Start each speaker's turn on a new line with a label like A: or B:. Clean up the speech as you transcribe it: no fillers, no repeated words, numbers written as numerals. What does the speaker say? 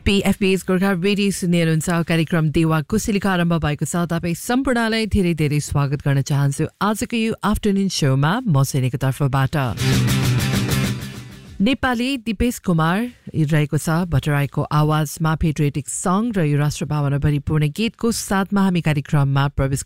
A: PFP's Gorkha radio सुन्नुहुन्छ कार्यक्रम देवा कुशलीको आरम्भ भएको छ तपाईं सम्पूर्णलाई धेरै धेरै स्वागत गर्न चाहन्छु आजको यो आफ्टरनुन शोमा म सेनेको तर्फबाट नेपाली दिपेश कुमार रहेको छ भट्टराईको आवाजमा पेट्रियोटिक सङ र यो राष्ट्रभावना भरिपूर्ण गीतको साथमा हामी कार्यक्रममा प्रवेश